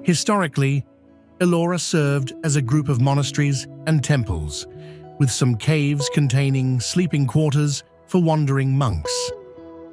Historically, Ellora served as a group of monasteries and temples, with some caves containing sleeping quarters for wandering monks.